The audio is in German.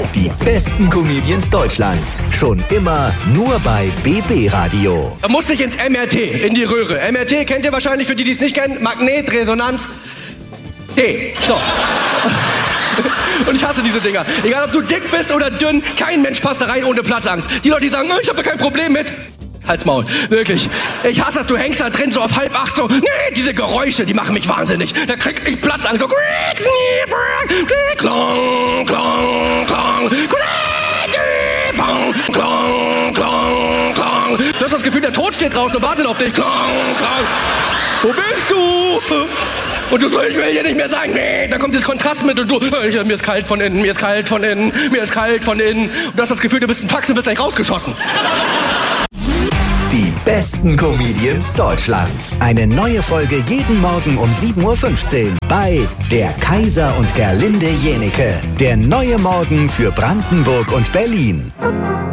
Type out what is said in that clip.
Die besten Comedians Deutschlands. Schon immer nur bei BB Radio. Da musste ich ins MRT, in die Röhre. MRT kennt ihr wahrscheinlich, für die, die es nicht kennen. Magnetresonanz T. So. Und ich hasse diese Dinger. Egal, ob du dick bist oder dünn, kein Mensch passt da rein ohne Platzangst. Die Leute, die sagen, ich habe da kein Problem mit. Halt's Maul. Wirklich. Ich hasse das, du hängst da drin so auf 7:30 so. Nee, diese Geräusche, die machen mich wahnsinnig. Da krieg ich Platzangst. So. Klong, klong, klong. Klong, klong, klong. Du hast das Gefühl, der Tod steht draußen und wartet auf dich. Klong, klong. Wo bist du? Und du so, ich will hier nicht mehr sagen, nee, da kommt das Kontrastmittel und du, mir ist kalt von innen, mir ist kalt von innen, mir ist kalt von innen. Und du hast das Gefühl, du bist ein Fax und bist gleich rausgeschossen. Die besten Comedians Deutschlands. Eine neue Folge jeden Morgen um 7:15 Uhr bei Der Kaiser und Gerlinde Jenecke. Der neue Morgen für Brandenburg und Berlin.